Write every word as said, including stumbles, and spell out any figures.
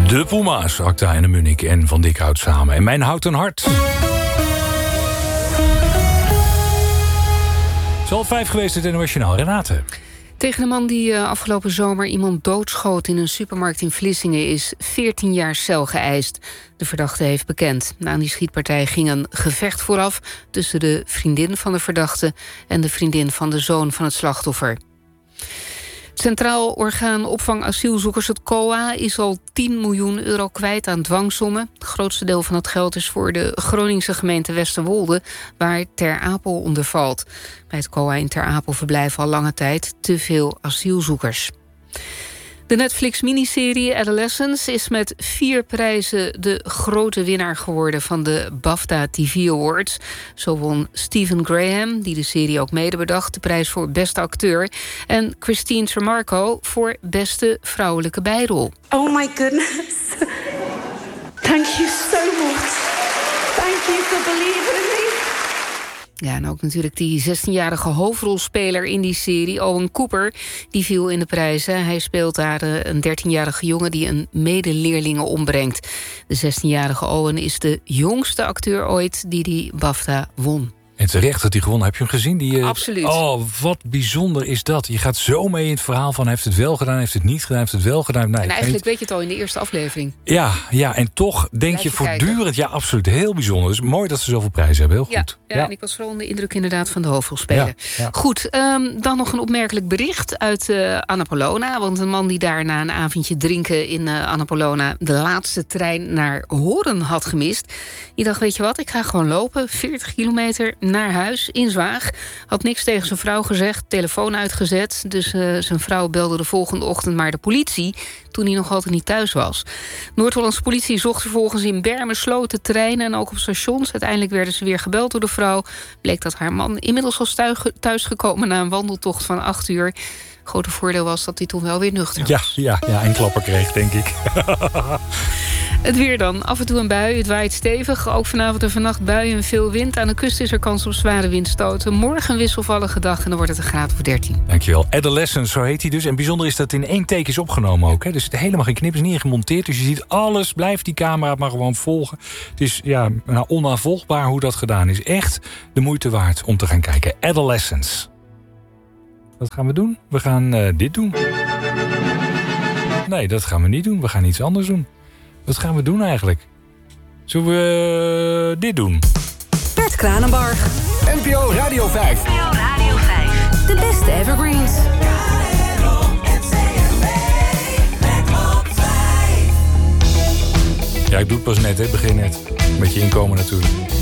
De Puma's, Acta en de Munnik en Van Dikhout samen. En Mijn Houten Hart. Het is half vijf geweest, het Internationaal. Renate. Tegen de man die uh, afgelopen zomer iemand doodschoot in een supermarkt in Vlissingen is veertien jaar cel geëist. De verdachte heeft bekend. Aan die schietpartij ging een gevecht vooraf tussen de vriendin van de verdachte en de vriendin van de zoon van het slachtoffer. Het Centraal Orgaan Opvang Asielzoekers, het C O A, is al tien miljoen euro kwijt aan dwangsommen. Het grootste deel van het geld is voor de Groningse gemeente Westerwolde, waar Ter Apel onder valt. Bij het C O A in Ter Apel verblijven al lange tijd te veel asielzoekers. De Netflix-miniserie Adolescence is met vier prijzen de grote winnaar geworden van de BAFTA T V Awards. Zo won Stephen Graham, die de serie ook mede bedacht, de prijs voor beste acteur. En Christine Tremarco voor beste vrouwelijke bijrol. Oh my goodness. Thank you so much. Thank you for believing in me. Ja, en ook natuurlijk die zestienjarige hoofdrolspeler in die serie, Owen Cooper, die viel in de prijzen. Hij speelt daar een dertienjarige jongen die een medeleerlinge ombrengt. De zestienjarige Owen is de jongste acteur ooit die die BAFTA won. En terecht dat hij gewonnen. Heb je hem gezien? Die, uh... Absoluut. Oh, wat bijzonder is dat. Je gaat zo mee in het verhaal van heeft het wel gedaan, heeft het niet gedaan, heeft het wel gedaan. Nee, en eigenlijk niet... weet je het al in de eerste aflevering. Ja, ja, en toch denk je, je voortdurend... Kijken. Ja, absoluut. Heel bijzonder. Dus mooi dat ze zoveel prijzen hebben. Heel goed. Ja, ja, ja. En ik was vooral onder de indruk inderdaad van de hoofdrolspeler. Ja, ja. Goed, um, dan nog een opmerkelijk bericht uit uh, Annapolona. Want een man die daar na een avondje drinken in uh, Annapolona de laatste trein naar Hoorn had gemist. Die dacht, weet je wat, ik ga gewoon lopen. veertig kilometer naar huis in Zwaag. Had niks tegen zijn vrouw gezegd, telefoon uitgezet. Dus uh, zijn vrouw belde de volgende ochtend maar de politie, toen hij nog altijd niet thuis was. Noord-Hollandse politie zocht vervolgens in Bermen, Sloten, treinen en ook op stations. Uiteindelijk werden ze weer gebeld door de vrouw. Bleek dat haar man inmiddels was thuisgekomen na een wandeltocht van acht uur. Grote voordeel was dat hij toen wel weer nuchter was. Ja, ja, ja, een klapper kreeg, denk ik. Het weer dan. Af en toe een bui. Het waait stevig. Ook vanavond en vannacht buien en veel wind. Aan de kust is er kans op zware windstoten. Morgen een wisselvallige dag en dan wordt het een graad of dertien. Dankjewel. Adolescence, zo heet hij dus. En bijzonder is dat het in één take is opgenomen ook. Hè? Dus het helemaal geen knip is niet gemonteerd. Dus je ziet alles. Blijft die camera maar gewoon volgen. Het is ja, nou, onnavolgbaar hoe dat gedaan is. Echt de moeite waard om te gaan kijken. Adolescence. Wat gaan we doen? We gaan uh, dit doen. Nee, dat gaan we niet doen. We gaan iets anders doen. Wat gaan we doen eigenlijk? Zullen we uh, dit doen? Bert Kranenbarg. N P O Radio vijf. N P O Radio vijf. De beste evergreens. Ja, ik doe het pas net, hè. Begin net. Met je inkomen natuurlijk.